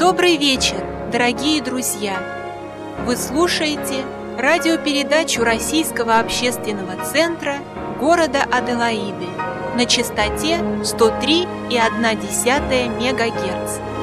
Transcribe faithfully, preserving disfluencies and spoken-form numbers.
Добрый вечер, дорогие друзья! Вы слушаете радиопередачу Российского общественного центра города Аделаиды на частоте сто три и одна десятая мегагерц.